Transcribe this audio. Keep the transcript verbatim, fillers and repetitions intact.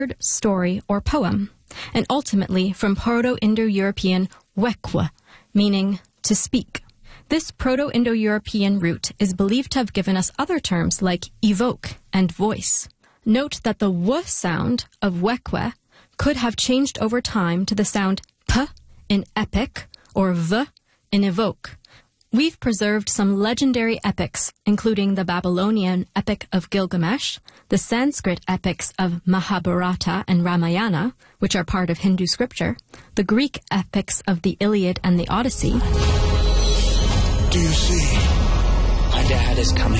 story or poem, and ultimately from Proto-Indo-European wekwa, meaning to speak. This Proto-Indo-European root is believed to have given us other terms like evoke and voice. Note that the w sound of wekwe could have changed over time to the sound p in epic or v in evoke. We've preserved some legendary epics, including the Babylonian Epic of Gilgamesh, the Sanskrit epics of Mahabharata and Ramayana, which are part of Hindu scripture, the Greek epics of the Iliad and the Odyssey. Do you see? My dad is coming.